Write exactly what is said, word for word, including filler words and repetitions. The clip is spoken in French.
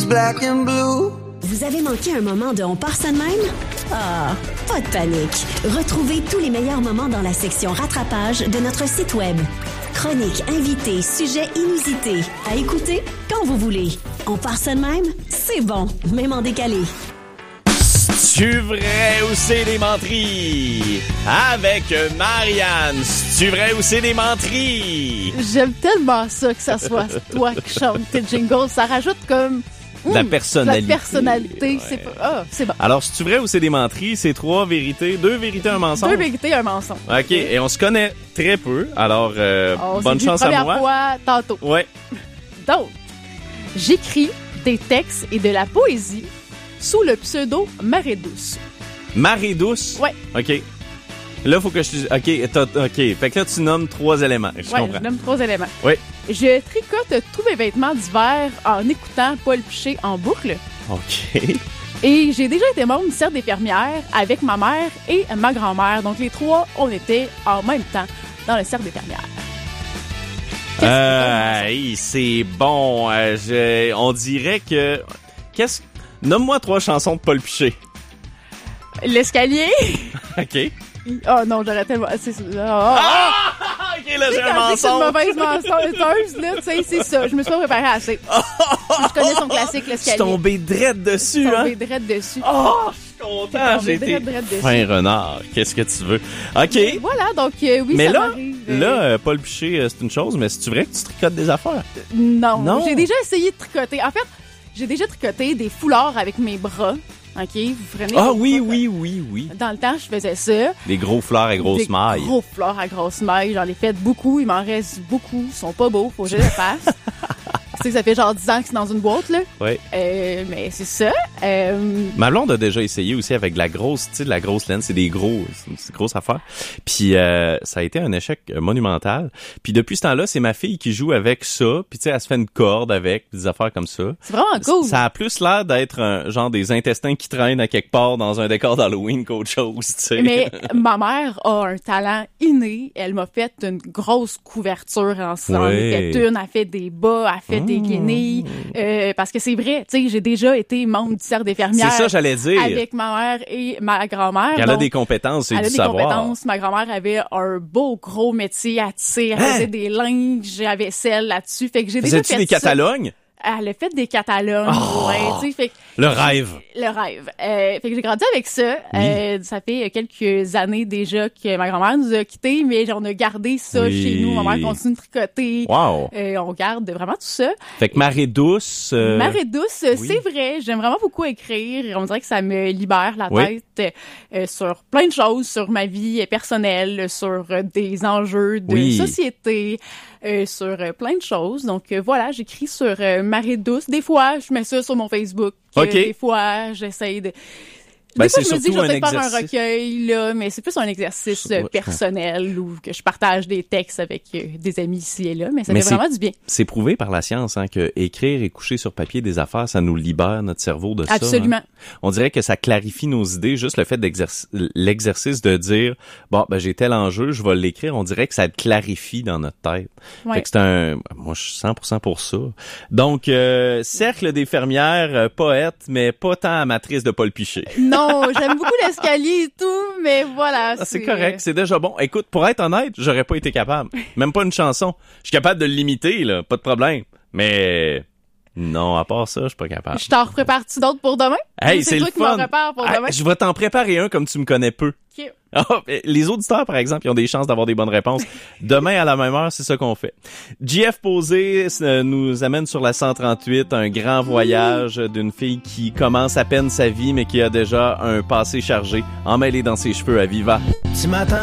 is black and blue. Vous avez manqué un moment de On part ça de même? Ah, pas de panique. Retrouvez tous les meilleurs moments dans la section rattrapage de notre site web. Chroniques, invités, sujets inusités. À écouter quand vous voulez. On part ça de même? C'est bon, même en décalé. C'est-tu vrai ou c'est des menteries? Avec Marianne, c'est-tu vrai ou c'est des menteries? J'aime tellement ça que ça soit toi qui chante tes jingles. Ça rajoute comme... La Mmh, personnalité. La personnalité, Ouais. c'est pas... Ah, c'est bon. Alors, c'est-tu vrai ou c'est des menteries? C'est trois vérités, deux vérités, un mensonge? Deux vérités, un mensonge. OK, et on se connaît très peu, alors euh, On bonne s'est vu chance une à première moi. fois tantôt. Ouais. Donc, j'écris des textes et de la poésie sous le pseudo Marée Douce. Marée douce? Ouais. OK. Là, faut que je... OK, t'as- OK. Fait que là, tu nommes trois éléments. Je Ouais, comprends. je nomme trois éléments. Oui. Je tricote tous mes vêtements d'hiver en écoutant Paul Piché en boucle. OK. Et j'ai déjà été membre du cercle des fermières avec ma mère et ma grand-mère. Donc, les trois, on était en même temps dans le cercle des fermières. Qu'est-ce Euh, que hey, c'est bon. Euh, je- on dirait que... Qu'est-ce... Nomme-moi trois chansons de Paul Piché. L'escalier. OK. Oh non, j'aurais tellement... C'est... Oh, oh, oh. Ah! OK, là, j'ai un Quand je dis que c'est une mensonge. mauvaise menteuse, là, tu sais, c'est ça. Je me suis pas préparée assez. Je connais son classique, Je suis l'escalier. tombé drette dessus, Je suis hein? tombée drette dessus. Oh, je suis content. tombé J'ai été drette, drette dessus. fin renard. Qu'est-ce que tu veux? OK. Voilà, donc euh, oui, Mais ça là, m'arrive. euh, là, euh, Paul Piché, euh, c'est une chose, mais c'est-tu vrai que tu tricotes des affaires? Non, Non. j'ai déjà essayé de tricoter. En fait, j'ai déjà tricoté des foulards avec mes bras. OK, vous prenez... Ah vos oui, bras. oui, oui, oui. Dans le temps, je faisais ça. Des gros fleurs à grosses Des mailles. gros fleurs à grosses mailles. J'en ai fait beaucoup. Il m'en reste beaucoup. Ils sont pas beaux. Faut que je les fasse. Tu sais que ça fait genre dix ans que c'est dans une boîte, là. Oui. Euh, mais c'est ça. Euh, Ma blonde a déjà essayé aussi avec de la grosse, tu sais, de la grosse laine. C'est des gros, c'est une, c'est une grosse affaire. Puis euh, ça a été un échec euh, monumental. Puis depuis ce temps-là, c'est ma fille qui joue avec ça. Puis tu sais, elle se fait une corde avec, puis des affaires comme ça. c'est vraiment cool. Ça a plus l'air d'être un genre des intestins qui traînent à quelque part dans un décor d'Halloween qu'autre chose, tu sais. Mais ma mère a un talent inné. Elle m'a fait une grosse couverture en s'en Ouais. fait une. Elle fait des bas, elle fait des guenilles. Euh, parce que c'est vrai, tu sais, j'ai déjà été membre du cercle des fermières. C'est ça, j'allais dire. Avec ma mère et ma grand-mère. Elle a Donc, des compétences et elle du a des savoir. compétences. Ma grand-mère avait un beau gros métier à tisser. Elle Hein? faisait des linges à vaisselle là-dessus. Fait que j'ai déjà Faisais-tu fait des ça. Catalognes? Elle a fait des catalogues. Oh! Ouais, tu sais, fait que Le rêve. le rêve. Euh, fait que j'ai grandi avec ça. Oui. Euh, ça fait quelques années déjà que ma grand-mère nous a quittés, mais on a gardé ça Oui. chez nous. Ma mère continue de tricoter. Wow. Euh, on garde vraiment tout ça. Fait que marée douce. euh, Marée douce, oui. c'est vrai. J'aime vraiment beaucoup écrire. On dirait que ça me libère la Oui. tête euh, sur plein de choses, sur ma vie personnelle, sur euh, des enjeux de Oui. société, euh, sur euh, plein de choses. Donc euh, voilà, j'écris sur euh, Marée douce. Des fois, je mets ça sur mon Facebook. Euh, OK. Des fois, j'essaye de... Ben, Des fois, c'est je me dis que je surtout vais un peut-être faire un exercice. recueil, là, mais c'est plus un exercice Ouais, euh, personnel ou que je partage des textes avec euh, des amis ici et là, mais ça Mais fait c'est- vraiment du bien. C'est prouvé par la science hein, que écrire et coucher sur papier des affaires, ça nous libère notre cerveau de ça. Absolument. hein. On dirait que ça clarifie nos idées, juste le fait d'exercice, l'exercice de dire bon ben j'ai tel enjeu, je vais l'écrire. On dirait que ça le clarifie dans notre tête. Ouais. Fait que c'est un, moi je suis cent pour cent pour ça. Donc euh, cercle des fermières, euh, poète, mais pas tant amatrice de Paul Piché. Non, j'aime beaucoup l'escalier et tout, mais voilà. Ah, c'est correct, c'est déjà bon. Écoute, pour être honnête, j'aurais pas été capable. Même pas une chanson. Je suis capable de l'imiter, là, pas de problème. Mais non, à part ça, je suis pas capable. Je t'en prépare-tu d'autres pour demain? Hey, Ou c'est toi le qui m'en fun. prépares pour Ah, demain? je vais t'en préparer un comme tu me connais peu. Ok. Ah, les auditeurs, par exemple, ils ont des chances d'avoir des bonnes réponses. Demain, à la même heure, c'est ça qu'on fait. J F Posé euh, nous amène sur la cent trente-huit, un grand voyage d'une fille qui commence à peine sa vie, mais qui a déjà un passé chargé, emmêlé dans ses cheveux à Viva. Tu m'attends